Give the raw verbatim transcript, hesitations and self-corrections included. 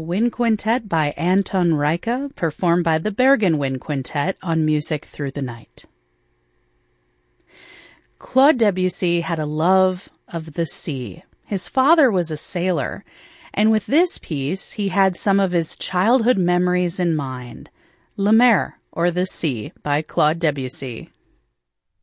Wind Quintet by Anton Reicha, performed by the Bergen Wind Quintet on Music Through the Night. Claude Debussy had a love of the sea. His father was a sailor, and with this piece he had some of his childhood memories in mind. La Mer, or The Sea, by Claude Debussy.